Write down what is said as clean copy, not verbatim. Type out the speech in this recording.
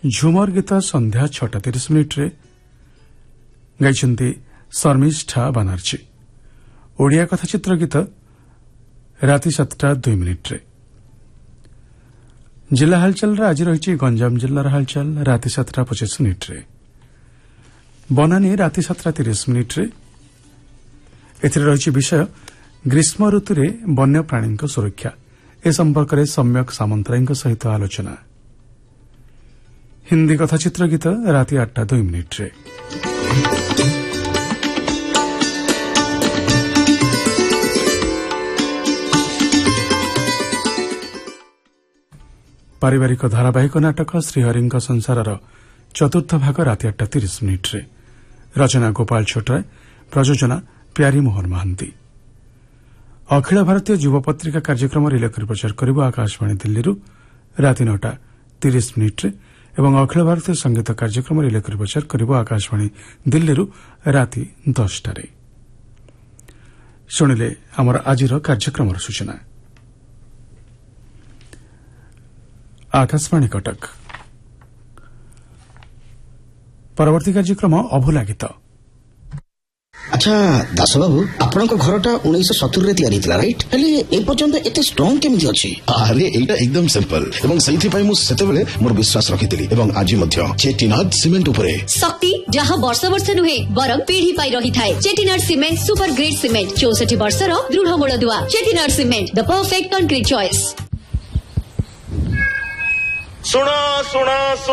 झुमर गीत संध्या 6:30 मिनिट्रे गाइछन्ती शर्मिष्ठा बानर्जी। ओडिया कथाचित्र गीत राति 7:02 मिनिट्रे। जिला हालचाल आज रही गंजाम जिलार हालचाल राति 7:25 मिनिट्रे। बनानी राति 7:30 मिनिट्रे। एथिरे रही विषय ग्रीष्म ऋतुरे वन्य प्राणी सुरक्षा ए संपर्क में सम्यक सामंतराय सहित आलोचना। हिंदी कथाचित्र गीत राति 8:02 मिनिट्रे। पारिवारिक धारावाहिक नाटक श्रीहरि संसार चतुर्थ भाग राति 8:30 मिनिट्रे। रचना गोपाल छोटराय, प्रयोजना प्यारी मोहन महांती। अखिल भारतीय युव पत्रिका कार्यक्रम रिलेकर प्रचार करिब आकाशवाणी दिल्ली राति 9:30 मिनिट्रे एवं अखिल भारतीय संगीत कार्यक्रम रिलेकर प्रचार करिब आकाशवाणी दिल्ली राति 10:00। शुणिले आमर आजिर कार्यक्रम सूचना। आकाशवाणी कटक। परवर्ती कार्यक्रम अभुला गीत। अच्छा दास बाबू आपण घरटा 1970 रे तयारी थिला राइट हेले ए पर्यंत एते स्ट्रांग केमिति अछि? अरे एटा एकदम सिंपल एवं सही पई मु सेते बेले मोर विश्वास रखितिली एवं आज मध्य चेटिनाड सीमेंट उपरे शक्ति जहां वर्ष वर्ष नुहे बरम पीढ़ी पाई रही थाए। Chettinad cement super grade cement 64 वर्षर दृढ़ मूल दुआ। Chettinad cement the perfect concrete choice. सुना